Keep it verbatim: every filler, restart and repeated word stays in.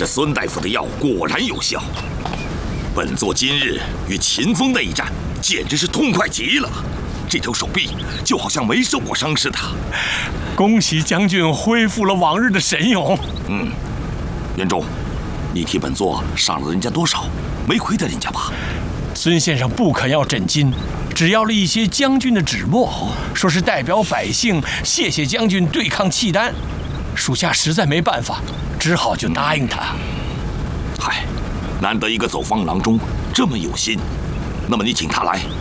这孙大夫的药果然有效。本座今日与秦风那一战，简直是痛快极了。这条手臂就好像没受过伤似的。 恭喜将军恢复了往日的神勇。 嗯，元忠，你替本座赏了人家多少？没亏待人家吧？ 孙先生不肯要枕巾，只要了一些将军的纸墨，说是代表百姓谢谢将军对抗契丹。属下实在没办法，只好就答应他。 嗨，难得一个走方郎中这么有心，那么你请他来，